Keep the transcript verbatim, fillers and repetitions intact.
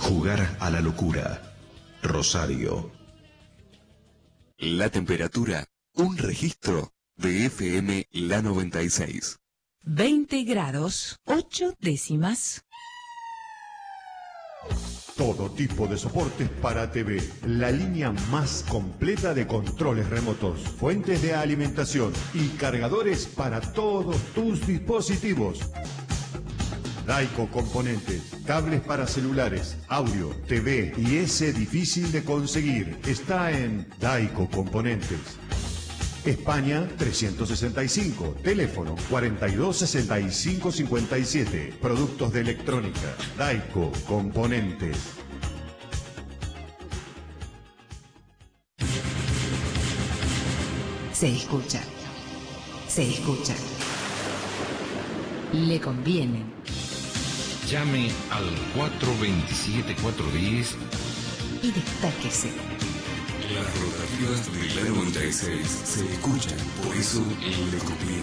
Jugar a la locura. Rosario. La temperatura, un registro de F M La noventa y seis. veinte grados, ocho décimas. Todo tipo de soportes para T V. La línea más completa de controles remotos, fuentes de alimentación y cargadores para todos tus dispositivos. Daico Componentes, cables para celulares, audio, T V y ese difícil de conseguir. Está en Daico Componentes. España trescientos sesenta y cinco, teléfono cuarenta y dos sesenta y cinco cincuenta y siete. Productos de electrónica, Daico Componentes. Se escucha. Se escucha. Le conviene. Llame al cuatro veintisiete, cuatro diez y destáquese. Las rotativas de la noventa y seis se escuchan, por eso le conviene.